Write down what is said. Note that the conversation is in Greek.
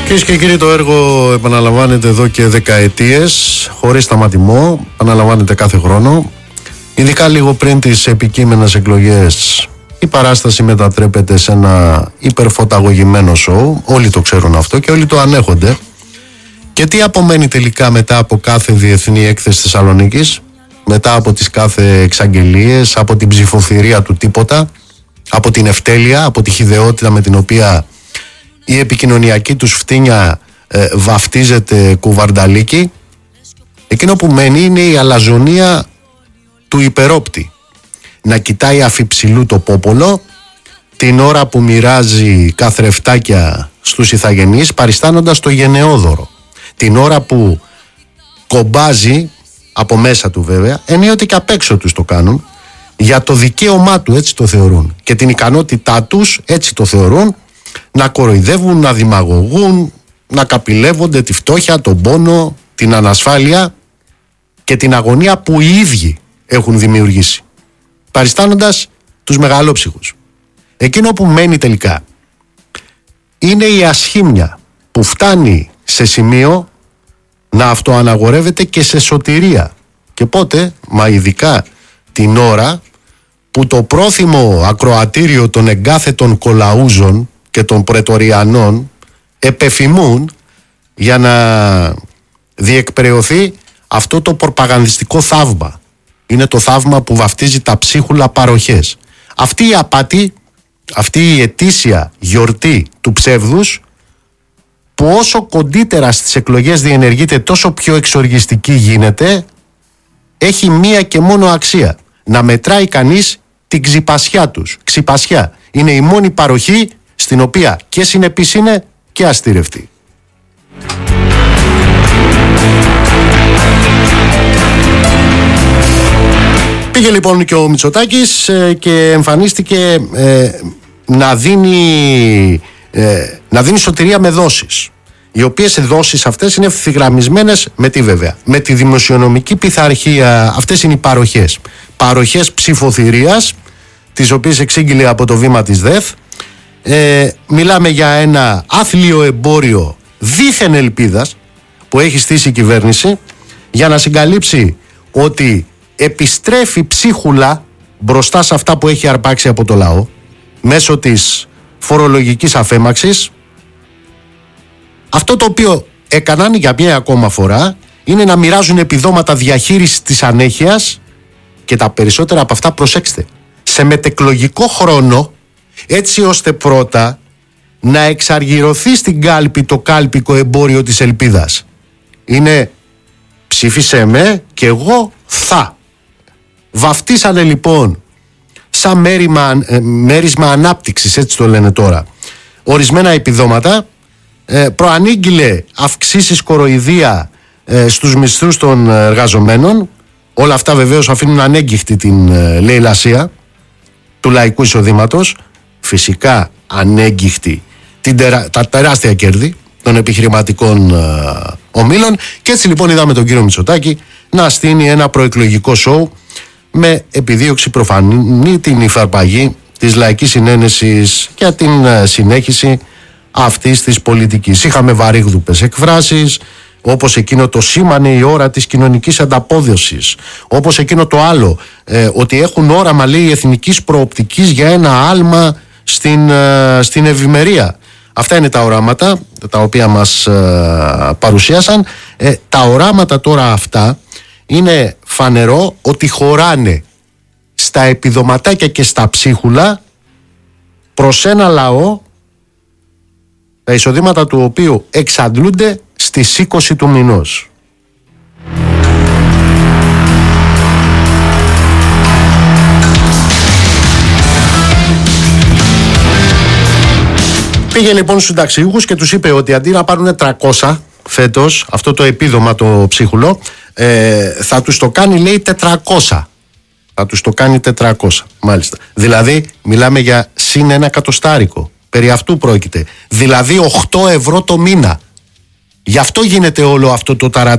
Κυρίες και κύριοι, το έργο επαναλαμβάνεται εδώ και δεκαετίες, χωρίς σταματημό, επαναλαμβάνεται κάθε χρόνο. Ειδικά λίγο πριν τις επικείμενες εκλογές, η παράσταση μετατρέπεται σε ένα υπερφωταγωγημένο σοου. Όλοι το ξέρουν αυτό και όλοι το ανέχονται. Και τι απομένει τελικά μετά από κάθε διεθνή έκθεση Θεσσαλονίκης, μετά από τις κάθε εξαγγελίες, από την ψηφοθυρία του τίποτα, από την ευτέλεια, από τη χυδαιότητα με την οποία η επικοινωνιακή τους φτύνια βαφτίζεται κουβαρνταλίκι. Εκείνο που μένει είναι η αλαζονία του υπερόπτη. Να κοιτάει αφιψηλού το πόπολο την ώρα που μοιράζει καθρεφτάκια στους ηθαγενείς, παριστάνοντας το γενναιόδωρο. Την ώρα που κομπάζει από μέσα του, βέβαια, ενίοτε και απ' έξω τους το κάνουν, για το δικαίωμά του, έτσι το θεωρούν, και την ικανότητά τους, έτσι το θεωρούν, να κοροϊδεύουν, να δημαγωγούν, να καπηλεύονται τη φτώχεια, τον πόνο, την ανασφάλεια και την αγωνία που οι ίδιοι έχουν δημιουργήσει, παριστάνοντας τους μεγαλόψυχους. Εκείνο που μένει τελικά είναι η ασχήμια που φτάνει σε σημείο να αυτοαναγορεύεται και σε σωτηρία. Και πότε? Μα ειδικά την ώρα που το πρόθυμο ακροατήριο των εγκάθετων κολαούζων και των πρετοριανών επεφημούν για να διεκπεραιωθεί αυτό το προπαγανδιστικό θαύμα. Είναι το θαύμα που βαφτίζει τα ψίχουλα παροχές. Αυτή η απάτη, αυτή η ετήσια γιορτή του ψεύδους, που όσο κοντύτερα στις εκλογές διενεργείται τόσο πιο εξοργιστική γίνεται, έχει μία και μόνο αξία: να μετράει κανείς την ξυπασιά τους. Ξυπασιά είναι η μόνη παροχή στην οποία και συνεπής είναι και αστήρευτη. Πήγε λοιπόν και ο Μητσοτάκης και εμφανίστηκε να δίνει σωτηρία με δόσεις, οι οποίες δόσεις αυτές είναι ευθυγραμμισμένες με τι, βέβαια? Με τη δημοσιονομική πειθαρχία. Αυτές είναι οι παροχές. Παροχές ψηφοθυρίας, τις οποίες εξήγηλε από το βήμα της ΔΕΘ. Μιλάμε για ένα άθλιο εμπόριο δίθεν ελπίδας που έχει στήσει η κυβέρνηση για να συγκαλύψει ότι επιστρέφει ψίχουλα μπροστά σε αυτά που έχει αρπάξει από το λαό μέσω της φορολογικής αφέμαξης. Αυτό το οποίο έκαναν για μια ακόμα φορά είναι να μοιράζουν επιδόματα διαχείρισης της ανέχειας, και τα περισσότερα από αυτά, προσέξτε, σε μετεκλογικό χρόνο, έτσι ώστε πρώτα να εξαργυρωθεί στην κάλπη το κάλπικο εμπόριο της ελπίδας. Είναι ψήφισέ με και εγώ θα. Βαφτίσανε λοιπόν σαν μέρισμα ανάπτυξης, έτσι το λένε τώρα, ορισμένα επιδόματα. Προανήγγειλε αυξήσεις κοροϊδία στους μισθούς των εργαζομένων. Όλα αυτά βεβαίως αφήνουν ανέγκυχτη την λαιλασία του λαϊκού εισοδήματος. Φυσικά ανέγκυχτη τα τεράστια κέρδη των επιχειρηματικών ομίλων. Και έτσι λοιπόν είδαμε τον κύριο Μητσοτάκη να στείνει ένα προεκλογικό σοου με επιδίωξη προφανή την υφαρπαγή της λαϊκής συνένεσης και την συνέχιση αυτής της πολιτικής. Είχαμε βαρύγδουπες εκφράσεις, όπως εκείνο το σήμανε η ώρα της κοινωνικής ανταπόδοσης, όπως εκείνο το άλλο, ότι έχουν όραμα, λέει, εθνικής προοπτικής για ένα άλμα στην ευημερία. Αυτά είναι τα οράματα τα οποία μας παρουσίασαν. Τα οράματα τώρα αυτά είναι φανερό ότι χωράνε στα επιδοματάκια και στα ψίχουλα προς ένα λαό, τα εισοδήματα του οποίου εξαντλούνται στις 20 του μηνός. Πήγε λοιπόν στους συνταξιούχους και τους είπε ότι αντί να πάρουν 300 φέτος, αυτό το επίδομα το ψίχουλο, θα τους το κάνει, λέει, 400. Θα τους το κάνει 400, μάλιστα. Δηλαδή μιλάμε για συν 1 εκατοστάρικο. Περί αυτού πρόκειται. Δηλαδή 8 ευρώ το μήνα. Γι' αυτό γίνεται όλο αυτό το